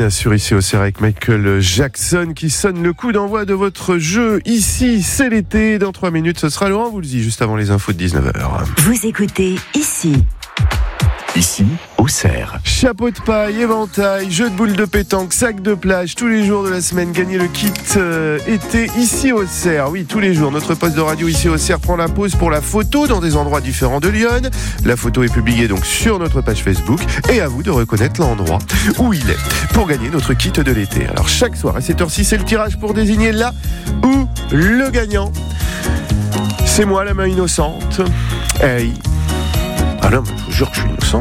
Queen sur Ici Auxerre avec Michael Jackson qui sonne le coup d'envoi de votre jeu. Ici, c'est l'été. Dans 3 minutes, ce sera Laurent Voulzy, juste avant les infos de 19h. Vous écoutez Ici. Ici, Auxerre. Chapeau de paille, éventail, jeu de boules de pétanque, sac de plage, tous les jours de la semaine, gagnez le kit été Ici Auxerre. Oui, tous les jours, notre poste de radio Ici Auxerre prend la pause pour la photo dans des endroits différents de Lyon. La photo est publiée donc sur notre page Facebook et à vous de reconnaître l'endroit où il est pour gagner notre kit de l'été. Alors chaque soir à cette heure-ci, c'est le tirage pour désigner là où le gagnant. C'est moi, la main innocente. Hey. Ah non, je vous jure que je suis innocent.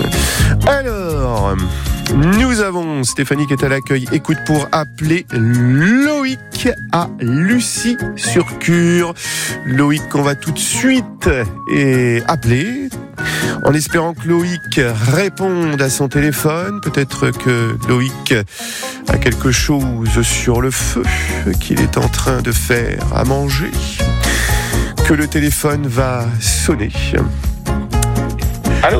Alors, nous avons Stéphanie qui est à l'accueil. Écoute pour appeler Loïc à Lucie-sur-Cure. Loïc, on va tout de suite appeler. En espérant que Loïc réponde à son téléphone. Peut-être que Loïc a quelque chose sur le feu qu'il est en train de faire à manger. Que le téléphone va sonner. Allô ?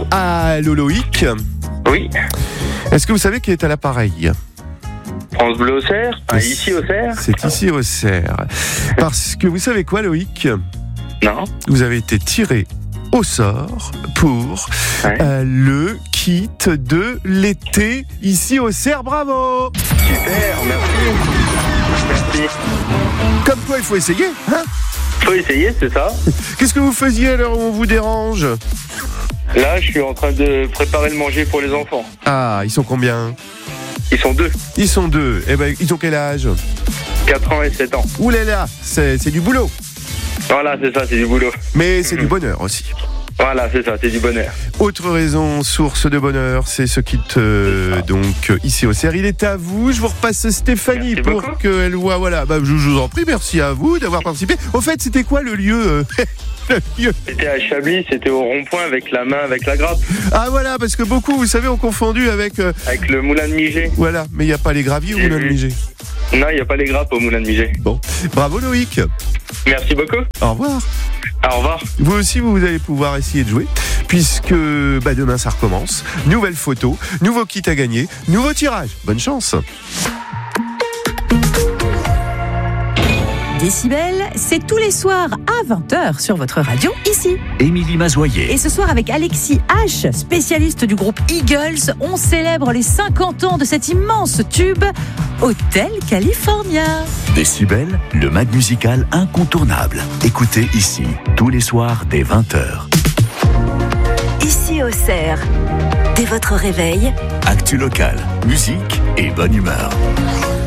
Allô Loïc ? Oui. Est-ce que vous savez qui est à l'appareil ? France Bleu Auxerre ? Ici Auxerre ? C'est Ici Auxerre. Parce que vous savez quoi Loïc ? Non. Vous avez été tiré au sort pour le kit de l'été Ici Auxerre. Bravo ! Super, merci. Comme quoi il faut essayer, hein ? Faut essayer, c'est ça. Qu'est-ce que vous faisiez à l'heure où on vous dérange ? Là, je suis en train de préparer le manger pour les enfants. Ah, ils sont combien ? Ils sont 2. Ils sont 2. Eh ben, ils ont quel âge ? 4 ans et 7 ans. Ouh là là, c'est du boulot. Voilà, c'est ça, c'est du boulot. Mais c'est du bonheur aussi. Voilà, c'est ça, c'est du bonheur. Autre raison, source de bonheur, c'est ce kit donc Ici Auxerre. Il est à vous. Je vous repasse Stéphanie merci pour beaucoup. qu'elle voit. Voilà, je vous en prie. Merci à vous d'avoir participé. Au fait, c'était quoi le lieu le lieu. C'était à Chablis, c'était au rond-point avec la main, avec la grappe. Ah voilà, parce que beaucoup, vous savez, ont confondu avec. Avec le moulin de Migé. Voilà, mais il n'y a pas les graviers au J'ai moulin de vu. Migé. Non, il n'y a pas les grappes au moulin de Migé. Bon, bravo Loïc. Merci beaucoup. Au revoir. Au revoir. Vous aussi, vous allez pouvoir essayer de jouer, puisque demain ça recommence. Nouvelle photo, nouveau kit à gagner, nouveau tirage. Bonne chance. Décibel, c'est tous les soirs à 20h sur votre radio, ici. Émilie Mazoyer. Et ce soir, avec Alexis H, spécialiste du groupe Eagles, on célèbre les 50 ans de cet immense tube, Hotel California. Décibel, le mag musical incontournable. Écoutez ici, tous les soirs dès 20h. Ici Auxerre, dès votre réveil. Actu local, musique et bonne humeur.